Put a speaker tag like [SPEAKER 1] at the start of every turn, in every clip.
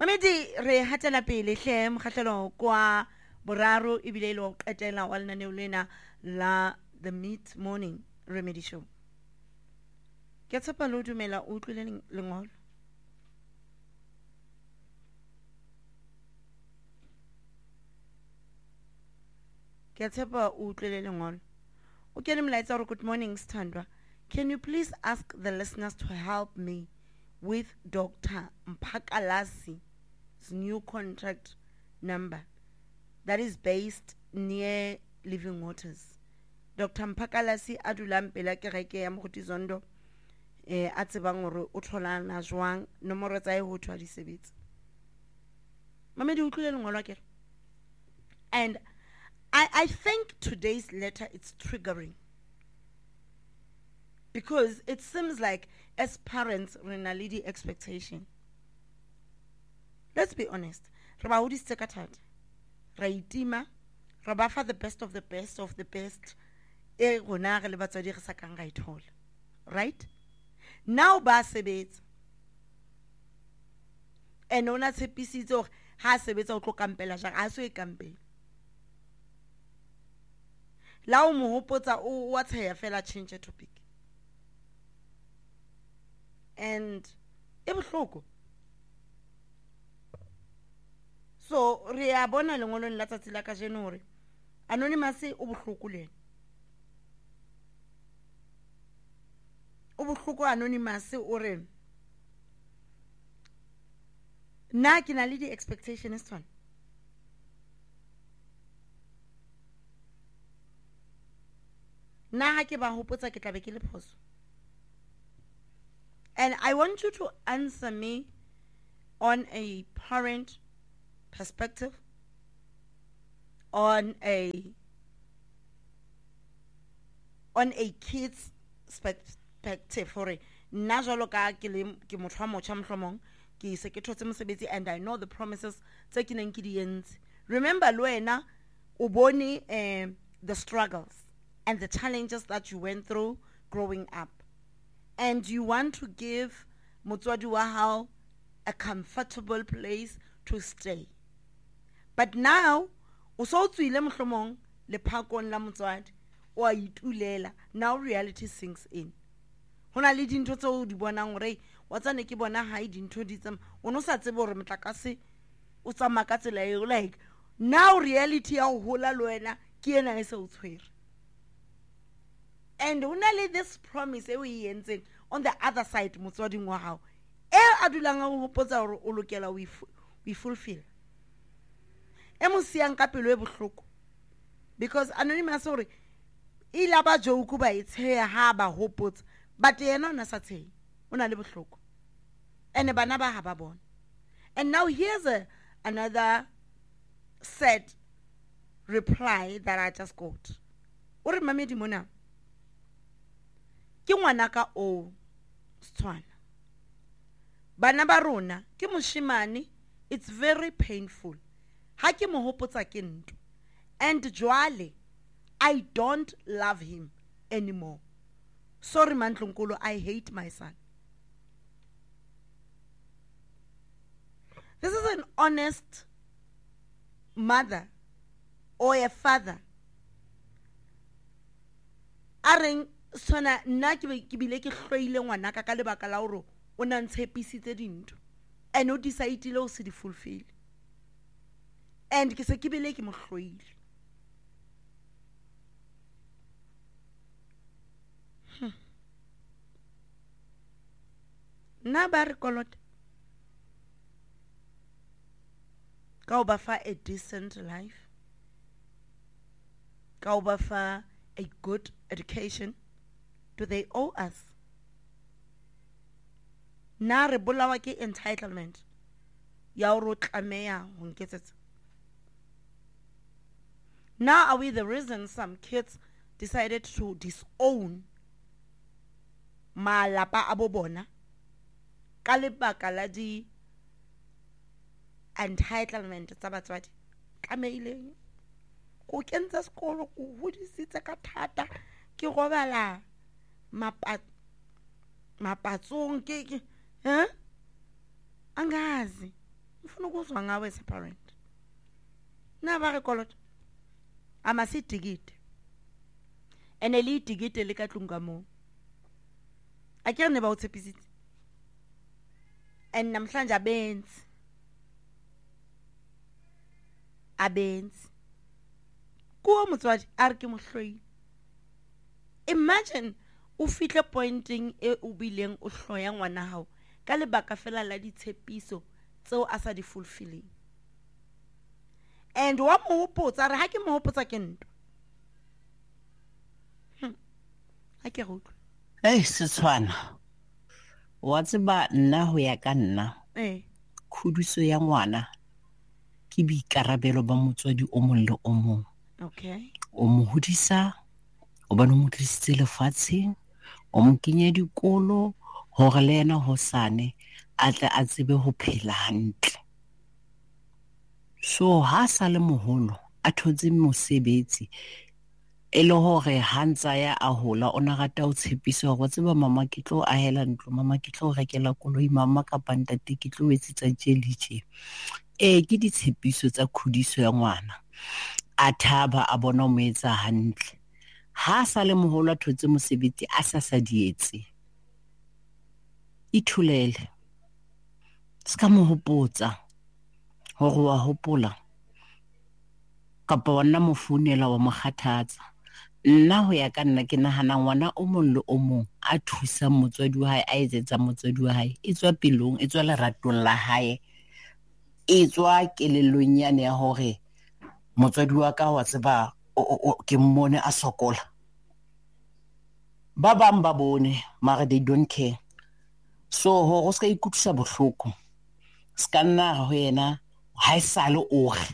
[SPEAKER 1] Mamedi re hatela pele hle mokgahlelo kwa boraro ebile lo qetela wa lenaneo lena la the Mid Morning Remedy Show. Ke tshepa lo dumela o utlwile lengolo. Ke tshepa o utlwile lengolo. O kene molaetsa re good morning Sthandwa. Can you please ask the listeners to help me with Dr. Mpakalasi's new contract number that is based near Living Waters. Dr. Mpakalasi a dulang pela kereke ya Mokgutizondo a tsebang hore o tholana jwang nomoro tsa ho thwa di sebetse. Mamedi utlwile lengolo ke. And I think today's letter it's triggering. Because it seems like as parents renality expectation. Let's be honest. Raba hodisitse ka thata. Ra itima, ra ba fa the best of the best of the best. E rona re le batswadi re sa kang ra ithola. Right? Now ba sebetsa. And ona tshepisitse hore ha sebetsa o tlo kampela jang a so e kampela. La o mo hopotsa o wa tsheya fela change topic. And e bohloko. So re a bona lengolong la tsatsi la ka jeno hore anonymous o bohloko le. O bohloko anonymous o re na ke na le di expectations tsona. Na ha ke ba hopotsa ke tla be ke le phoso. And I want you to answer me on a parent perspective, on a kid's perspective. Hore nna jwalo ka ke motho wa motjha mohlomong ke se ke thotse mosebetsi and I know the promises tse ke neng ke di entse. Remember lo wena o bone the struggles and the challenges that you went through growing up. And you want to give motswadi wa hao a comfortable place to stay. But now, o so tswile mohlomong le phakong la motswadi o a itulela. Now reality sinks in. Hona le dintho tse o di bonang hore wa tsane ke bona ha dintho di tsama o no sa tsebe hore motlakase o tsama ka tsela e like now reality ya ho hola le wena ke ena e se o tshwere. And only this promise we entseng on the other side motswading wa hao e adulang a hopotsa hore o lokela we fulfill e mo siang ka pelo e bohloko because anonymous hore ila ba joke ba itsheya ha ba hopotsa but yena ona sa tsheya ona le bohloko ene bana ba ha ba bona. And now here's another sad reply that I just got. O re Mamedi mona ke ngwana ka o Setswana bana ba rona ke moshimane it's very painful ha ke mo hopotsa ke ntwe and jwale I don't love him anymore. Sorry Mantlonkolo, I hate my son. This is an honest mother or a father areng sona nna ke bile ke hloile ngwana ka lebaka la hore o na ntshepisitse dintho and o decidile o se di fulfill and ke se ke bile ke mo hloile. Na ba re kolota ka o ba fa a decent life, ka o ba fa a good education. Do they owe us? Na re bolawa ke entitlement ya o ro tlameya ho nketsetsa. Now are we the reason some kids decided to disown malapa a bo bona ka lebaka la di entitlement tsa batswadi? Tlameile go kentsa sekolo go hodisitse ka thata ke robala mapatsong ke angazi ufuna ukuzwa ngawe as a parent na ba re kolota ama se tikite ene le tikite le ka tlung ka mo a ke ne ba o tshepisitse and namhlanje abenzi kuwa motswadi a re ke mohloile. Imagine o fihle pointing e o bileng o hloya ngwana hao ka lebaka fela la ditshepiso tseo a sa di fulfilling. And wa mo hopotsa re ha ke mo hopotsa ke ntwa ha ke go
[SPEAKER 2] Setswana wa tseba nna ho ya ka nna khudiso ya ngwana ke boikarabelo ba motswadi o mong le o mong.
[SPEAKER 1] Okay.
[SPEAKER 2] O mo hodisa o ba no mo tlisitse lefatsheng o mo kenya dikolo hore le yena hosane a tle a tsebe ho phela hantle. So ha sa le moholo a thotse mosebetsi e le hore ha ntsa ya a hola o na rata o tshepisa hore tseba mama ke tlo ahela ntlo, mama ke tlo rekela koloi, mama ka ntate ke tlo etsetsa tje. Ke ditshepiso tsa khudiso ya ngwana. A thaba a bona o mo etsa hantle. Ha sa le moholo a thotse mosebetsi a sa dietse. Ithulele. Ska mo hopotsa hore wa hopola kapa wona mo founela wa mo kgathatsa. Nna ho ya ka nna ke nahana ngwana o mong le o mong a thusa motswadi wa hae a etsetsa motswadi wa hae e tswa pelong e tswa leratong la hae e tswa kelellong yane ya hore motswadi wa ka wa tseba ke mmone a sokola. Ba bang ba bone mara they don't care. So ho ska ikutlisa bohloko ska nna ho yena ha isale o re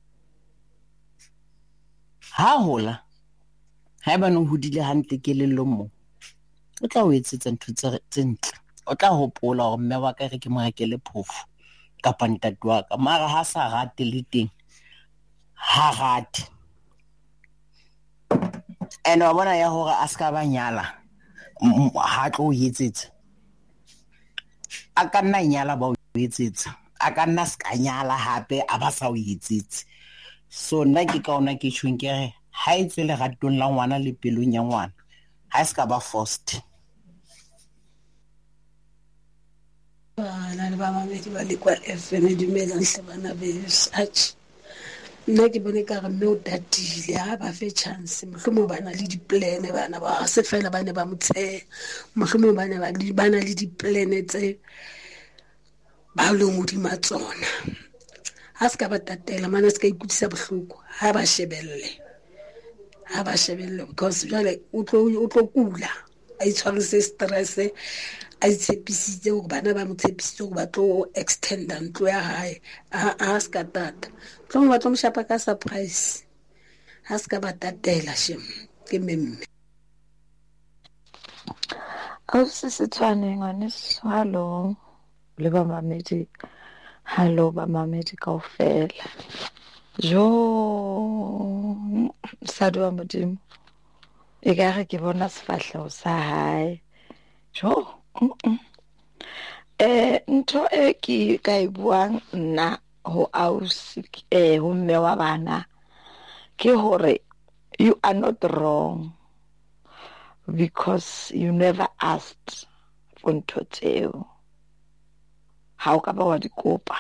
[SPEAKER 2] ha hola ha ba no hodile hantle kelellong mo o tla o etsetsa ntho tse ntle. O tla hopola hore mme wa ka re ke mo rekele phofu kapa ntate wa ka mara ha sa rate le teng ha rate. And wa bona ya hore a ska ba nyala ha tlo o etsetsa a ka nna nyala ba o etsetsa a ka nna ska nyala hape a ba sa o etsetse. So nna ke ka ona ke tshweng ke re ha e tswe le ratong la ngwana le pelong ya ngwana ha ska ba forced.
[SPEAKER 3] Bana le ba mamedi ba le kwa FM dumela hle bana beso nna ke bone ka re mme o tatile ha ba fe chance mohlomong bana le di-plan bana ba se fela bane ba motshe mohlomong bana le di-plan tse ba lo modima tsona ha se ka ba tatela mana se ka ikutlisa bohloko ha ba shebelle because jale o tlo kula a itshwarise stress a itshepisitse hore bana ba mo tshepisitse hore ba tlo extenda ntlo ya hae a ska tata tlo ba tlo mo shapa ka surprise ha ska ba tatela shem ke memme
[SPEAKER 4] Setswane ngwaneso hallo le ba mamedi hallo ba mamedi kaofela jo sadu wa modimo e ka re ke bona sefahleho sa hae jo ntho e ke ka e buang nna ho ausi ho mme wa bana ke hore you are not wrong because you never asked for ntho tseo ha o ka ba wa di kopa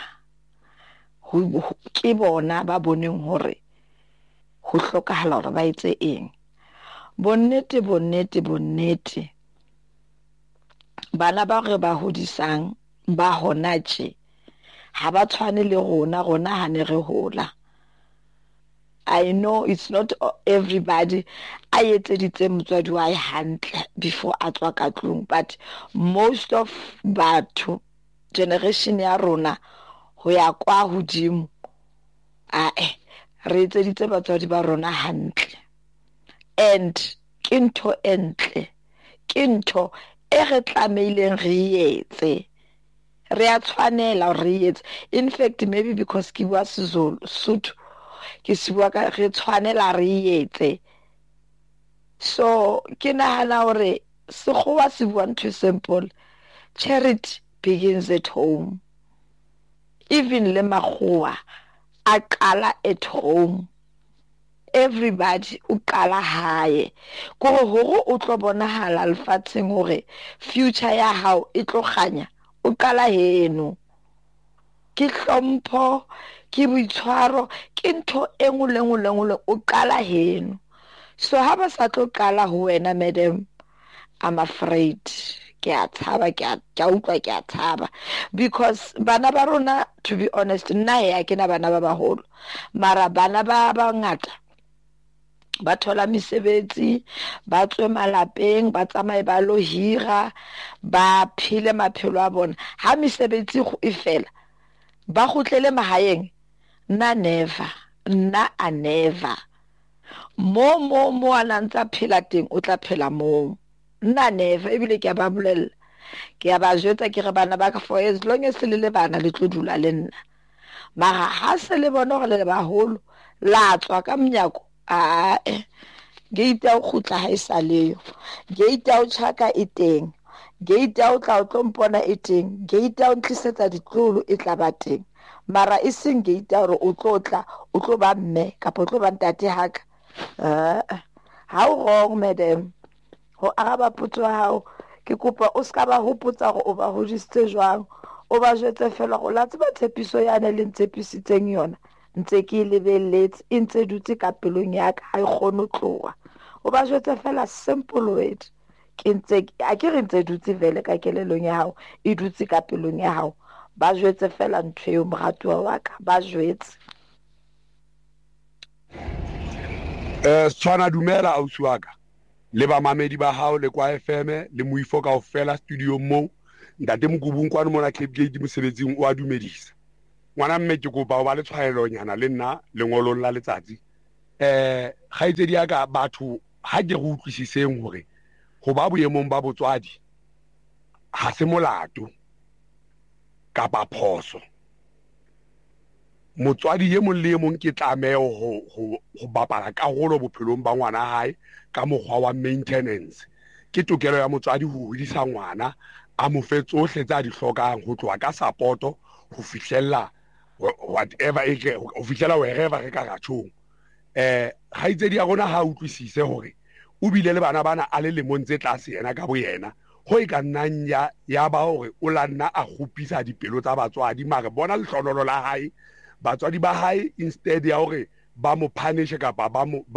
[SPEAKER 4] ke bona ba boneng hore ho hlokahala hore ba etse eng. Bonnete bana ba re ba hodisang ba hona tje ha ba tshwane le rona ha ne re hola. I know it's not everybody a etseditse motswadi wa hae hantle before a tswa ka tlung, but most of batho generation ya rona ho ya kwa hodimo re etseditse batswadi ba rona hantle. And ke ntho entle ke ntho e re tlameileng re etse re a tshwanela re etse. In fact maybe because ke bua Sesotho ke se bua ka re tshwanela re etse. So ke nahana hore sekgowa se bua ntho simple, charity begins at home. even le makgowa a qala at home. Everybody o qala hae gore hore o tlo bonahala lefatsheng hore future ya hao e tlo ganya o qala heno. Ke hlompho, ke boitshwaro, ke ntho engwe o qala heno. So ha ba sa tlo qala ho wena madam, I'm afraid ke a tshaba because bana ba rona, to be honest, nna ya ke na bana ba baholo mara bana ba ngata ba thola mesebetsi, ba tswe malapeng, ba tsamaye ba lo hira, ba phile maphelo a bona. Ha mesebetsi e fela ba khutlele mahaeng, nna a never mo anantsa phela teng o tla phela mo. Nna never ebile ke ba bolella, ke ba jwetsa ke re bana ba ka for as long as le bana le tlo dula le nna. Mara ha se le bona gore le baholo la tswa ka mnyako, gate ya o khutla ha isa leyo, gate ya o chaka e teng, gate ya o tla o tlo mpona e teng, gate ya o ntlisetsa ditlolo e tla ba teng. Mara e seng gate ya gore o tlo ba mme kapa o tlo ba ntate haka. How wrong madam? Ho araba potso hao ke kopa o ska ba hopotsa gore o ba hodisitse jwang, o ba jwetse fela go la tseba tshepiso yana le ntshepisitseng yona ntse ke lebelletse e ntse dutse ka pelong ya ka ha e kgone tloa. O ba jwetse fela simple word, ke ntse a ke re ntse dutse vele ka kelelong ya hao e dutse ka pelong ya hao. Ba jwetse fela ntho eo moratuwa wa ka, ba jwetse.
[SPEAKER 5] Tshwana dumela ausi wa ka le ba mamedi ba hao le kwa FM le moifo kaofela studio mo ntate Mokubung kwana mona Cape Gate mosebetsing o a dumedisa. Ngwana mme ke kopa o ba le tshwaelo nyana le nna lengolong la letsatsi. Khaitsedi ya ka batho ha ke go utlwisiseng hore go ba boemong ba botswadi ha se molato kapa phoso. Motswadi ye mong le mong ke tlameo ho bapala karolo bophelong ba ngwana hae ka mokgwa wa maintenance. Ke tokelo ya motswadi ho hodisa ngwana, a mo fe tsohle tsa di hlokang ho tloha ka supporto ho fihlella whatever ho fihlella wherever re ka ratshong. Khaitsedi ya rona ha utlwisise hore o bile le bana bana a le lemong tse tlase yena ka bo yena, ho e ka nnang ya ba hore o la nna a khupisa dipelo tsa batswadi, mare bona lehlonolo la hae batswadi ba hae instead ya hore ba mo punish kapa ba mo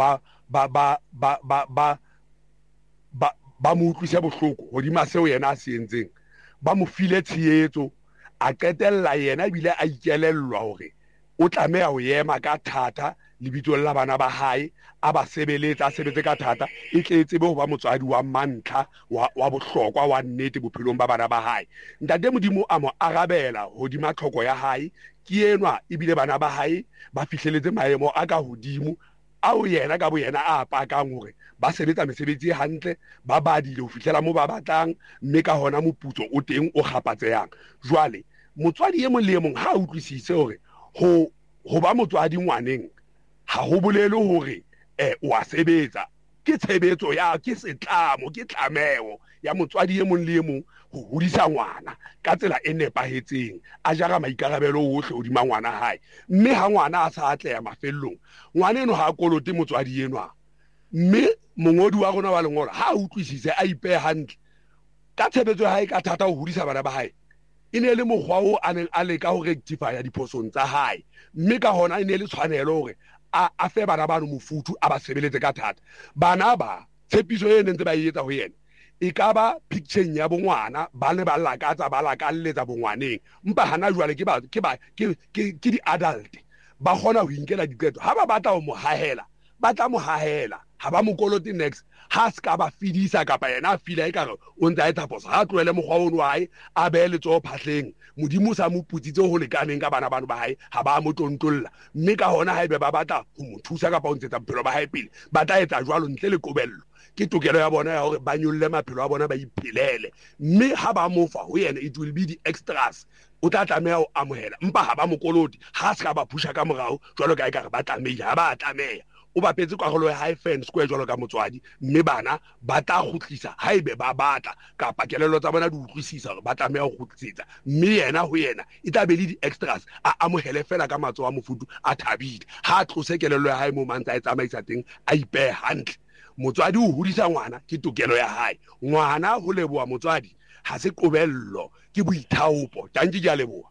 [SPEAKER 5] utlwisa bohloko hodima seo yena a se entseng, ba mo file tshehetso, a qetella yena bile a ikelellwa hore o tlameha ho yema ka thata lebitsong la bana ba hae, a ba sebeletsa a sebetse ka thata e tle tsebe ho ba motswadi wa mantlha wa bohlokwa wa nnete bophelong ba bana ba hae. Ntate Modimo a mo arabela hodima tlhoko ya hae, ke enwa ebile bana ba hae ba fihleletse maemo a ka hodimo ao yena ka bo yena a pakang hore ba sebetsa mesebetsi hantle, ba badile ho fihlela mo ba batlang, mme ka hona moputso o teng o kgapatsehang. Jwale motswadi ye mong le mong ha utlwisise hore ho ba motswadi ngwaneng ha ho bolele hore wa sebetsa, ke tshebetso ya ke setlamo, ke tlameo ya motswadi ye mong le mong ho hodisa ngwana ka tsela e nepahetseng, a jara maikarabelo ohle hodima ngwana hae. Mme ha ngwana a sa atleha mafellong, ngwana eno ha a kolote motswadi enwa, mme mongodi wa rona wa lengolo ha utlwisise a ipehe hantle ka tshebetso ya hae ka thata ho hodisa bana ba hae, e ne le mokgwa o a neng a leka ho rectifya diphosong tsa hae, mme ka hona e ne le tshwanelo hore a fe bana bano mofutu a ba sebeletse ka thata. Bana ba tshepiso e neng ba etsa ho yena e ka ba picture ya bongwana, ba ne ba lakatsa ba lakalletsa bongwaneng, mpa hana jwale ke di adult ba kgona ho inkela diqeto. Ha ba batla ho mo hahela ba tla mo hahela, ha ba mo koloti next, ha ska ba fidisa kapa yena a fila e kare o ntse a etsa phoso, ha tlohele mokgwa ono wa hae a behe letsoho phahleng. Modimo sa mo putsitse ho lekaneng ka bana bano ba hae, ha ba mo tontolla, mme ka hona haebe ba batla ho mo thusa kapa ho ntshetsa bophelo ba hae pele, ba tla etsa jwalo ntle le kobello. Ke tokelo ya bona ya hore ba nyolle maphelo a bona ba iphelele, mme ha ba mo fa ho yena it will be the extras, o tla tlameha ho amohela, mpa ha ba mo koloti, ha ska ba phusha ka morao jwalo ka ekare ba tlameile, ha ba tlameha o bapetse karolo ya high fan square jwalo ka motswadi mme bana ba tla kgutlisa haebe ba batla kapa kelelo tsa bona di utlwisisa hore ba tlameha ho kgutlisetsa mme yena ho yena e tla be le di-extras a amohele fela ka matsoho a mofutu a thabile ha a tlose kelelo ya hae mo mantsa a e tsamaisa teng a ipehe hantle. Motswadi o hodisa ngwana ke tokelo ya hae, ngwana ho leboha motswadi ha se qobello ke boithaopo. Tanki ke a leboha.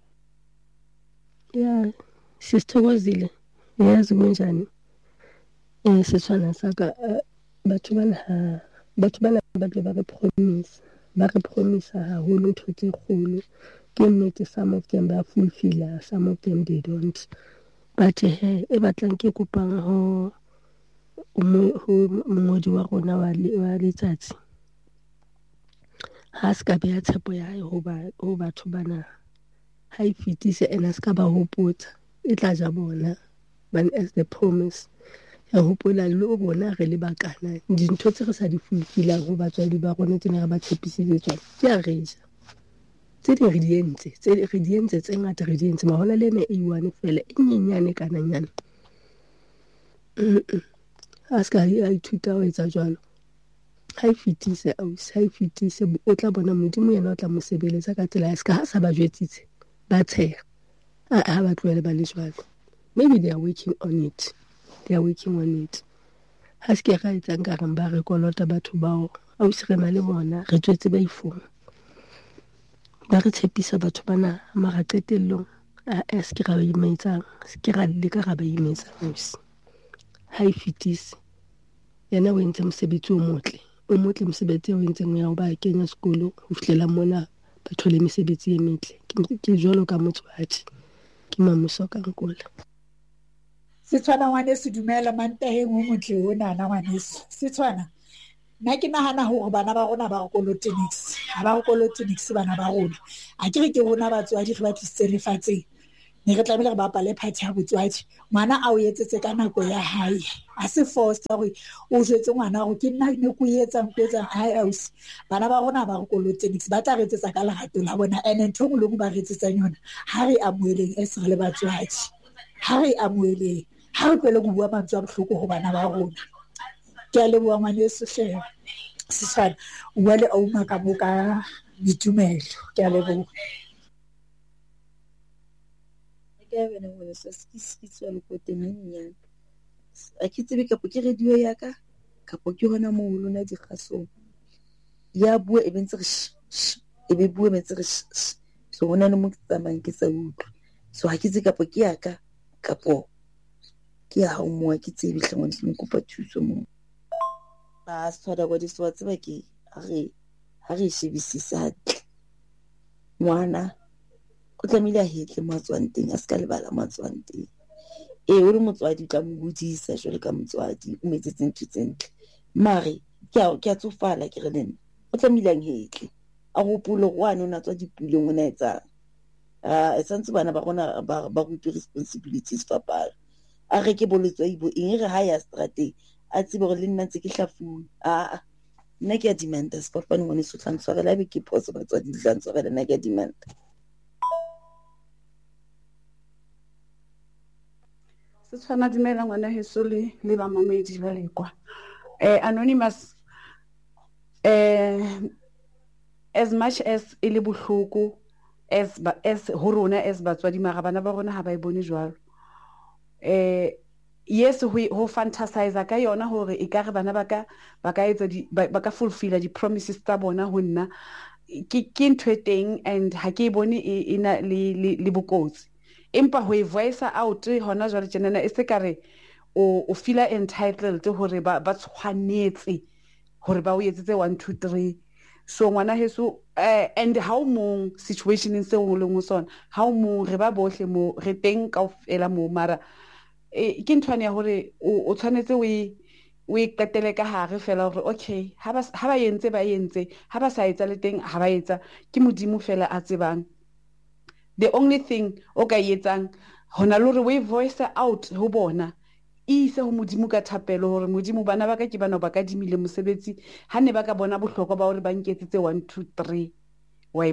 [SPEAKER 3] Ya sisithokozile yazi kunjani setswana sa ka batho bana ba tle ba re promise haholo ntho tse kgolo ke nnete. Some of them ba fulfill, some of them they don't, but e batlang ke kopang ho mongodi wa rona wa letsatsi ha se ka beha tshepo ya hae ho batho bana ha e fetise ena se ka ba hopotsa e tla ja bona ban as the promise ya hopola le o bona re le bakana dintho tse re sa di fulfilang ho batswadi ba rona tse ne re ba tshepisitse tsona ke a reja tse di re di entse tse ngata re di entse ma hona le ne A1 fela e nyenyane kana nyana a ska a ithuta ho etsa jwalo ha e fetise o tla bona modimo yena o tla mo sebeletsa ka tsela ya ska ha sa ba jwetsitse ba tsheha ha ba tlohele ba le jwalo. Maybe they are working on it. Ha se ke ra etsang ka reng ba re kolota batho bao au se re na le bona re tswetse ba ifong ba re tshepisa batho bana mara qetellong a se ke ra ba imetsang se ke ra le ka ra ba imetsang ha e fetise yena o entse mosebetsi o motle mosebetsi o entseng ya ho ba kenya sekolo ho fihlela mona ba thole mesebetsi e metle ke jwalo ka motswadi ke mamuso ka nkola.
[SPEAKER 6] Setswana ngwaneso dumela mantaheng o motle ona na ngwaneso. Setswana nna ke nahana hore bana ba rona ba re kolote nix ha ba re kolote nix bana ba rona a ke re ke rona batswadi re ba tlisitse lefatsheng ne re tlamehile re bapale party ya botswadi ngwana a o etsetse ka nako ya hae a se force hore o jwetse ngwana hore ke nna ne go etsang hae ausi bana ba rona ba re kolote nix ba tla re etsetsa ka lerato la bona and ntho ngwe le ngwe ba re etsetsang yona ha re amoeleng se re le batswadi ha re amoeleng ha re tlwele go bua mantswe a bohloko go bana ba rona. Ke a leboha ngwaneso hle Setswana o bua le auma ka mo ka ditumelo. Ke a leboha.
[SPEAKER 7] Ke bana ngwana se skitswa le ko tenyana a ke tsebe ka po ke radio ya ka po ke hona mo lona di kgasong ya bua e bentse e be bua bentse so hona le mo tsamayng ke sa utlwe so ha ke tsebe ka po ke ya ka po ke ya ho mo ke tsebe hlangwa di kopa thuso mo ba tswada go di swatse ba ke ha re shebisisa ngwana o tlamehile a hetle matswanteng a se ka lebala matswanteng o le motswadi ka mo bodisa jwale ka motswadi o metsetse ntho tse ntle mare ke a tsofala ke re lena o tlamehile a hetle a hopole go ana o na tswa dipuleng o na etsang e santse bana ba rona ba rutwe responsibilities papala a re ke boletswa ibo eng re ha ya strateng a tsebe gore le nna ntse ke hlafune nna ke a demanda spapane ngwane so tlantswarela be ke phoso batswadi tlantswarela nna ke a demanda.
[SPEAKER 8] Setswana dumela ngwana heso le ba mamedi ba lekwa anonymous as much as ile bohloko as ho rona as batswadi mara bana ba rona ha ba e bone jwalo yes ho fantasize ka yona hore e ka re bana ba ka etsa ba ka fulfill di promises tsa bona ho nna ke ntho e teng and ha ke bone e na le bokotsi empa ho e voice out hona jwale tjenana e se ka re o feel entitled hore ba tshwanetse hore ba o etsetse 1 2 3 so ngwana heso and how mong situation in se o le ngo sona how mong re ba bohle mo re teng kaofela mo mara ke ntwana ya hore o tshwanetse o iqetele ka hare fela hore okay ha ba yentse ha ba sa etsa le teng ha ba etsa ke modimo fela a tsebang. The only thing o ka etsang hona le hore we voice out ho bona ise ho modimo ka thapelo hore modimo bana ba ka ke bana ba ka dimile mosebetsi ha ne ba ka bona bohlokwa ba hore ba nketsetse 1 2 3 wa ibona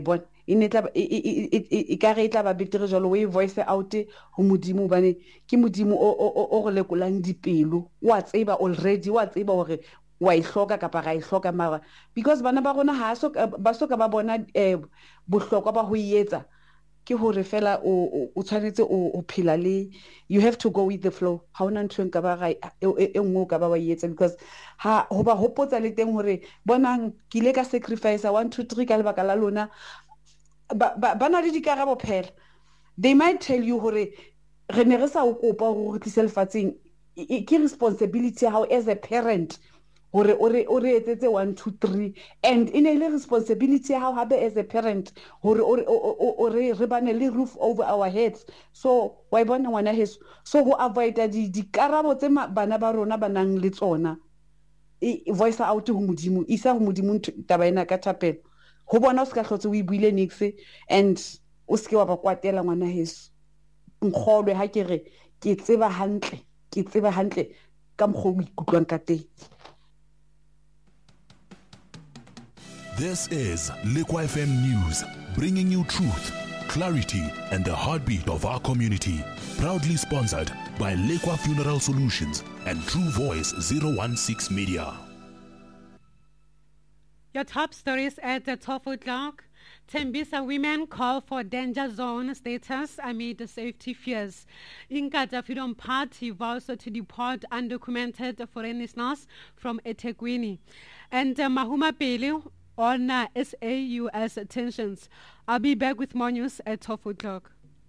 [SPEAKER 8] e ka re e tla ba betere jalo o e voice out ho modimo bane ke modimo o go lekolang dipelo wa tseba already wa tseba hore wa ihloka kapa ga ihloka mara because bana ba rona ha ba soka ba bona bohlokwa ba ho etsa ke hore fela o tshwanetse o phela le you have to go with the flow ha ona ntho nka ba ga e nngwe ka ba wa etsa because ha ho ba hopotsa le teng hore bonang ke ile ka sacrifice 1 2 3 ka lebaka la lona ba na le dikarabo phela they might tell you hore re ne re sa o kopa hore re tlise lefatseng ke responsibility how as a parent hore o re etsetse 1 2 3 and in a responsibility how habe as a parent hore re bane le roof over our heads so wa bona ngwana heso so ho avoid dikarabo tse bana ba rona ba nang le tsona voice out ho modimo isa ho modimo taba ena ka thapelo ho bona o se ka hlotse o ibuile nix and o se ke wa ba kwatela ngwana heso nkgolwe ha ke re ke tseba hantle ka mkgo o ikutlwang ka teng.
[SPEAKER 9] This is Liquid FM News, bringing you truth, clarity, and the heartbeat of our community. Proudly sponsored by Liquid Funeral Solutions and True Voice 016 Media.
[SPEAKER 10] Your top stories at the 12 o'clock. Tembisa women call for danger zone status amid safety fears. Inkatha Freedom Party vows to deport undocumented foreigners from eThekwini. And Mahuma Pele on SAUS tensions. I'll be back with more news at 12 o'clock.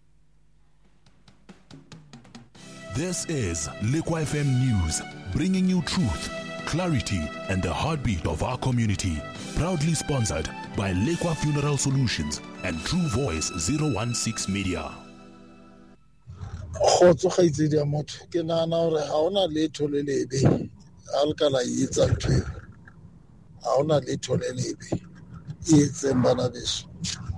[SPEAKER 9] This is Liquid FM News, bringing you truth, clarity, and the heartbeat of our community. Proudly sponsored by Liquid Funeral Solutions and True Voice 016 Media.
[SPEAKER 11] Khotso khaitsedi ya motho ke nana hore ha ona letho le lebe a le kana itsa ntwe ha ona letho le lebe itseng bana beso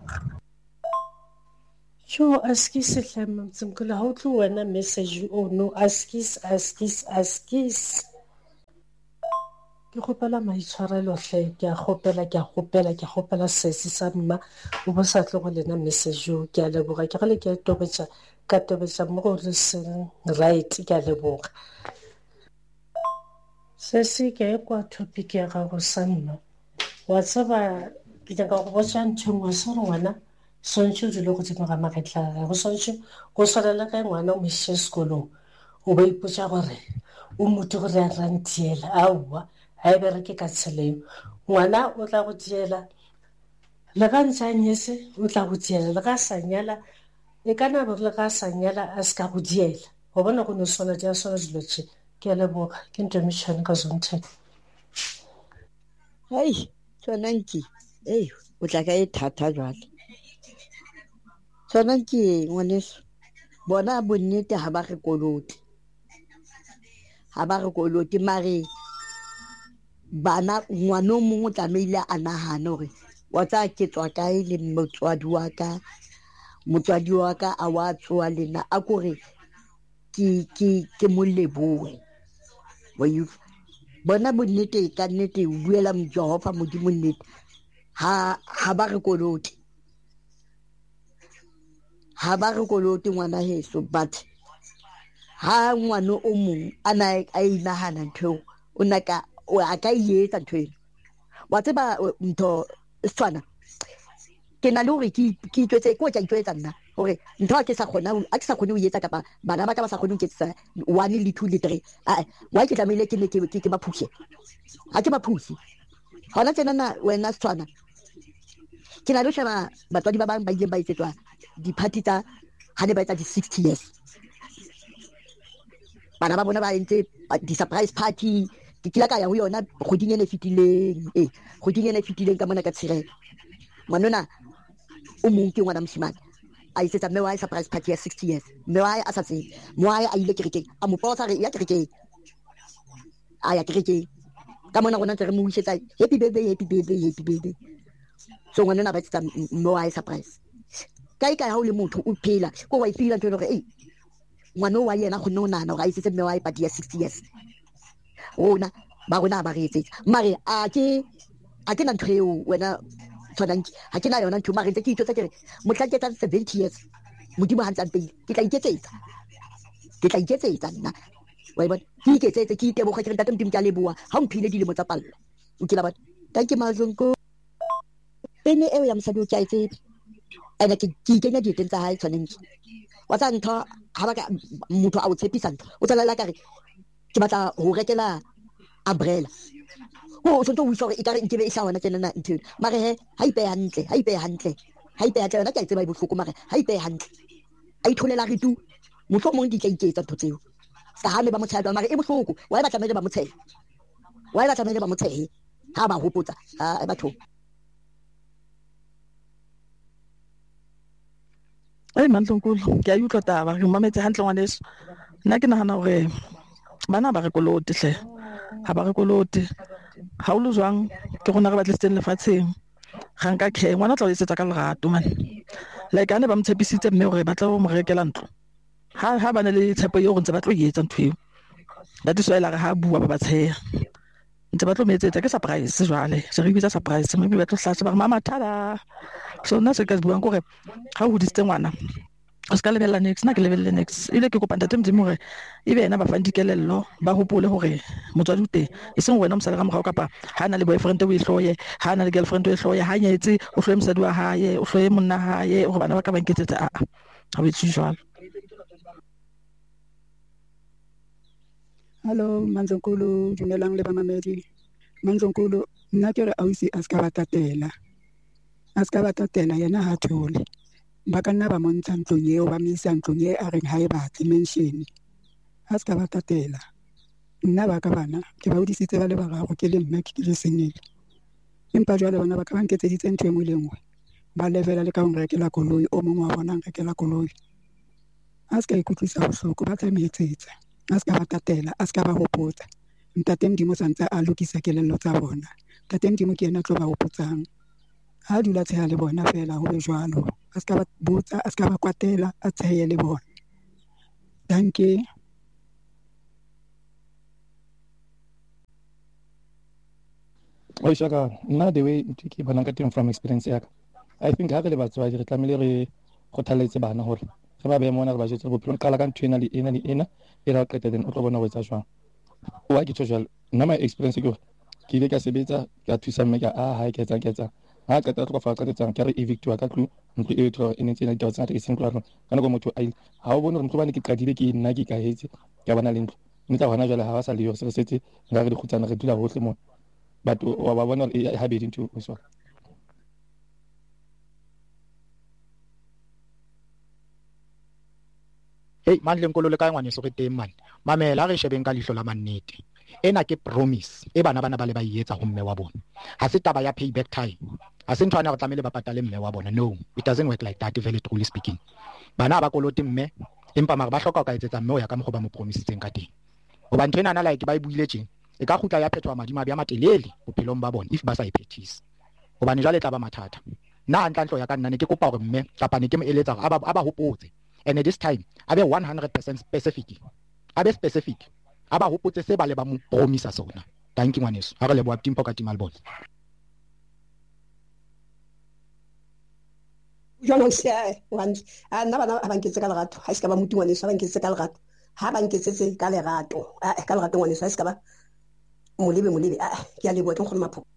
[SPEAKER 3] Sure, askis hlema mtsimkula ha o tlo wena message o no askis ke gopela maitshwarelo hle ke a gopela sesi sa mma o bo sa tlo go lena message o ke a leboga ke gale ke tobetsa mo go re seng right ke a leboga sesi ke kwa topic ya go sanna wa tsaba ke tla go botsa ntho se re ngwana sontsho dilo go tsena ga magetla go sontsho go solela ka ngwana o moshe sekolong o ba ipotsa gore o motho gore a rantiela aua ha e bereke ka tseleng ngwana o tla go diela le ka ntshanyese o tla go diela le ka sanyala e kana bo le ka sanyala a ska go diela go bona go no sona ja sona dilo tse ke le boga ke ntwe mission ka zonte
[SPEAKER 12] hai tsonanki o tla ka e thata jwale tsonanki ngwaneso bona bonnete ha ba re koloti mare bana ngwana mongwe tlameile a nahana hore wa tsa ke tswa kae le motswadi wa ka a wa tswa lena a kore ke moleboe wa you bona bonnete ka nnete o buela Jehova modimo nnete ha ba re koloti ngwana heso but ha ngwana o mong ana a inahana ntho o naka o a ka yetsa ntho eno wa tseba ntho swana ke na le hore ke itwetse ko tja itwetsa nna hore ntho a ke sa khona o yetsa kapa bana ba ka ba sa khone o ketsa 1 le 2 le 3 wa ke tlamile ke ba phushe ha ke ba phushe hona tsena na wena swana ke na le sheba batswadi ba bang ba ile ba itsetswa di party tsa hane ba etsa di 60 years bana ba bona ba entse di surprise party ke kila ka ya ho yona goding ene fitileng ka mona ka tshirela manona o mong ke ngwana mshimane a isetsa mme wa surprise party ya 60 years mme wa a sa tseng mo a ile kerekeng a mo potsa re ya kerekeng ka mona rona re mo wisetsa happy birthday so ngwana ba tsa mme wa surprise ka ha o le motho o phela ko wa ifila ntwe re ngwana wa yena go nona na ga isetse mme wa party ya 60 years rona ba re etsetsa mare a ke na ntheo wena tshwanang ha ke na yona ntho mare ntse ke itse kere mohla ke tsa 70 years modimo ha ntsa pele ke tla iketsetsa nna wa bona ke iketsetse ke iteboga ke re ntate modimo ke a leboha ha o mphile dilemo tsa pallo o ke la bona thank you mazonko pene eo ya mosadi o ke a itsebe ene ke ikenya dieteng tsa hae tshwaneng wa tsa ntho ha ba ka motho a o tshepisa ntho o tla la ka re ke batla ho rekela umbrella o so o itse gore e ka re nke be e sa hona tsena na ntho mare he ha ipe hantle yona ke a tseba e bohloko mare ha ipe hantle a itholela re tu motho mo di tla iketsa ntho tseo ka ha me ba motshela mare e bohloko wa ba tlamele ba motshehe ha ba hopotsa a batho
[SPEAKER 13] Mantlonkolo ke a utlwa taba re mametse hantle ngwaneso nna ke nahana hore bana ba re kolote hle ha ba re kolote ha o lo jwang ke gona re batlisitseng lefatsheng ga nka khe ngwana o tla o etsetsa ka lerato man like ane ba motshepisitse mme hore ba tla mo rekela ntlo ha ba ne le tshepo eo go ntse ba tlo etsa ntho eo ba tswela re ha bua ba ba tsheya ntse ba tlo metsetsa ke surprise jwale se re bitsa surprise maybe ba tlo hlasa ba mama tada so nna se ka buang gore ha o hodisitse ngwana o ska lebella next na ke lebelle next ile ke kopanta teng modimo hore ebe ena ba fang dikelello ba hopole hore motswadi o teng e seng wena mosala ka morao kapa ha na le boyfriend o e hloye ha na le girlfriend o e hloye ha nyetse o hloye mosadi wa hae o hloye monna hae hore bana ba ka ba nketsetsa ha o itse jwalo.
[SPEAKER 14] Hello Manzonkulu dumelang le bamamedi Manzonkulu nna ke re ausi a ska batatela yena ha thole ba ka nna ba montsha ntlong eo ba misa ntlong e a reng ha e batle mention a ska batatela nna ba ka bana ke ba hodisitse ba le bararo ke le mme ke le senyele empa jwale bana ba ka ba nketseditse ntho e nngwe le nngwe ba levela le ka ho rekela koloi o mongwe wa bona rekela koloi a ska ikutlwisa bohloko ba tla meetsetsa a ska batatela a ska ba hopotsa ntate modimo santse a lokisa kelello tsa bona ntate modimo ke yena tlo ba hopotsang ha dula tsheha le bona fela ho be jwalo a ska ba botsa a ska ba kwatela a tshehe le bona danke
[SPEAKER 15] o shaka nna the way ke bona ka teng from experience ya ka I think ha re le batswadi re tlamehile re kgothaletse bana hore re ba be mona re ba jetse bophelo qala ka ntho ena le ena e ra qeta then o tlo bona ho etsa jwang wa ke tshwala nna my experience ke hore ke ile ka sebetsa ka thusa mme ka ha ke etsa ha ka tla fa ka tsa ka re evictwa ka tlu ntlo e tlo ene tsena di tsa e seng tlo kana go motho a ile ha o bona ntlo bane ke qadile ke nna ke ka hetse ke bona le ntlo mme tsa hona jwale ha ba sa le yo se setse nga re di khutsana re dula hohle mo but wa bona e ha be dintho o so
[SPEAKER 16] hey mandle nkolo le ka ngwane so ke teng man mamela re shebeng ka lihlo la mannete ena ke promise e bana ba le ba ietsa ho mme wa bona ha se taba ya payback time ha se ntwana go tlamele ba patale mme wa bona no it doesn't work like that very truly speaking bana ba koloti mme empa mara ba hloka ka etsetsa mme o ya ka mogo ba mo promisitseng ka teng hoba ntwe nana like ba e buile tjeng e ka khutla ya phethwa madima ba matelele bophelong ba bona if ba sa iphethisa hobane jwale tla ba mathata nna ntantlo ya ka nna ne ke kopa gore mme kapa ne ke mo eletsa gore aba hopotse and this time abe 100% specific aba hopotse se ba le ba mo promisa sona thank you ngwaneso ha re le boa timpo ka timalbon
[SPEAKER 3] jalo se wantse nna bana ba nketse ka lerato ha se ka ba mutu ngwaneso ba nketse ka lerato ha ba nketsetse ka lerato ngwaneso ha se ka ba molebe ke a leboa ke nkgono mapho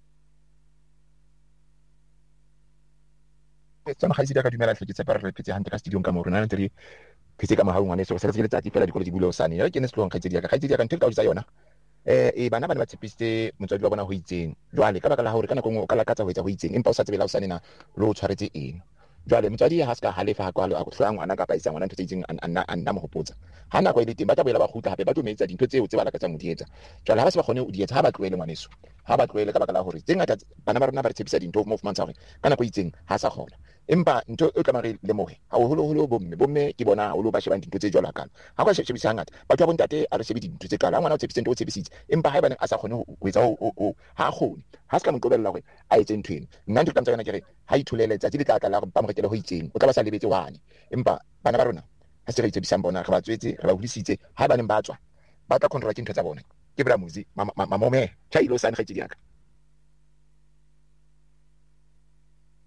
[SPEAKER 17] tsona ga ka dumela tle ke tsepa re phetse hantle ka studio ka mo rona ntse re phetse ka mahau ngwane so se re letsatsi fela dikolo di bula o sane ya ke ne slong khaitsedi ya ka ntse ka o tsa yona bana ba tshepisitse motswadi wa bona ho itseng jwale ka baka la hore kana go ka lakatsa ho etsa ho itseng empa o sa tsebela o sane na lo tshwaretse eng jwale motswadi ha ska halefa ha kwalo a go hloya ngwana ka pa isa ngwana ntse itseng anna mo hopotsa ha na go ile teng ba tla boela ba khutla hape ba tlo metsa dintho tseo tse ba lakatsa mo di etsa jwale ha ba se ba khone o di etsa ha ba tloele ngwaneso ha ba tloele ka baka la hore tsenga bana ba rona ba re tshepisa dintho mo fumantsha hore kana go itseng ha sa khona empa ntho e tlamare le mohe ha o holo bomme ke bona o lo ba sheba dintho tse jwala kana ha go shebisa ngata batho ba bontate a re shebi dintho tse kala ngwana o tshepisa ntho o tshepisitse empa ha e bana a sa khone ho etsa ha khone ha se ka moqobella hore a etse ntho eno nna ntho tlamtsa yona ke re ha ithulele tsa tse tla la ba mo rekele ho itseng o tla ba sa lebetse wane empa bana ba rona ha se re tsebisa bona re ba tswetse re ba hodisitse ha ba neng ba tswa ba tla control ke ntho tsa bona ke bra muzi mamome chailo san khaitsedi yaka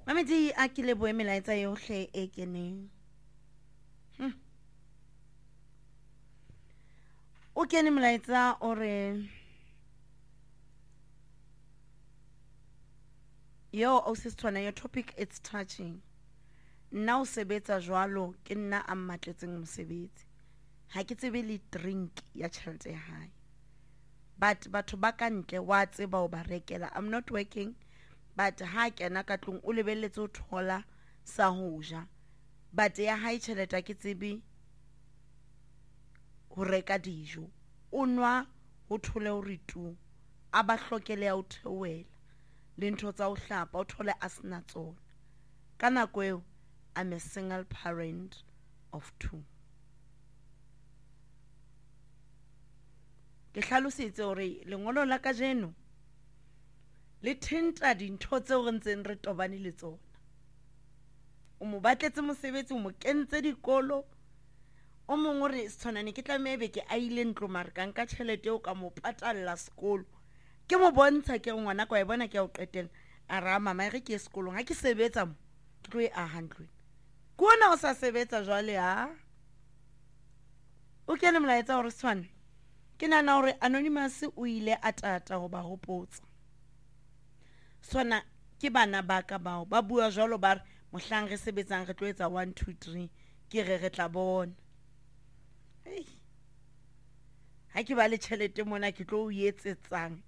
[SPEAKER 1] Mamedi a ke le boe melaetsa yohle e keneng. O kene melaetsa ore yo o Setswana, your topic it's touching. Nna o sebetsa jwalo ke nna a mmatletseng mosebetsi. Ha ke tsebe le drink ya tjhelete ya hae. But batho ba ka ntle wa tseba o ba rekela. I'm not working, but ha kena ka tlung o lebelletse o thola sa ho ja. But ya hae tjhelete ke tsebe ho reka dijo. O nwa ho thole o ritu. A ba hlokele ya o theoela. Le ntho tsa o hlapa o thole a sena tsona. Ka nako eo I'm a single parent of 2. Ke hlalositse hore lengolo la ka jeno le thinta dintho tseo re ntseng re tobane le tsona. O mo batletse mosebetsi, o mo kentse dikolo. O mong hore Setswanane ke tlamebe ke a ile ntlo mare ka nka tjhelete o ka mo patalla sekolo. Ke mo bontsha ke ngwana kwa e bona ke a o qetela. A ra mama re ke sekolong ha ke sebetsa mo ke tlo e a 100. Ke ona o sa sebetsa jwale ha. O kene molaetsa hore Setswana. Ke nana hore Anonymous o ile a tata ho ba hopotsa. Sona ke bana ba ka bao ba bua jwalo ba mohlang re sebetsang re tlo etsa 1 2 3 ke re tla bona. Ha ke ba le tjhelete mona ke tlo o etsetsang.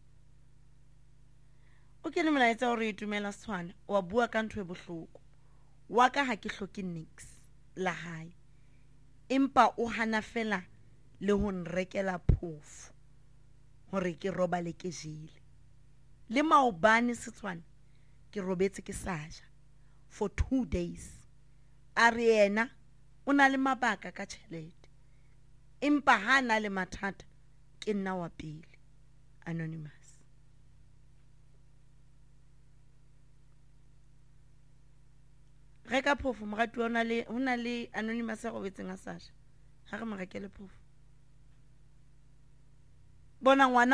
[SPEAKER 1] O kene molaetsa hore itumela Setswana wa bua ka ntho e bohloko. Wa ka ha ke hloke nix la hae. Empa o hana fela le ho nrekela phofu hore ke robale ke jele. Le maobane Setswana ke robetse ke saja for 2 days. A re yena o na le mabaka ka tjhelete. Empa ha na le mathata ke nna wa pele. Anonymous. Reka phofu moratu hona le Anonymous ya robetseng a saja. Ha re mo rekele phofu. Bona ngwana